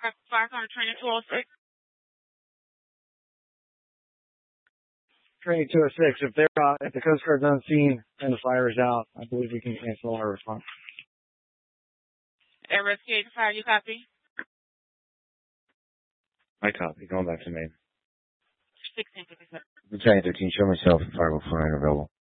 Fire on training 206. Training 206. If the Coast Guard's unseen and the fire is out, I believe we can cancel our response. Air Rescue 85, you copy? I copy. Going back to main. 1657. Battalion 13, show myself and fire before I'm available.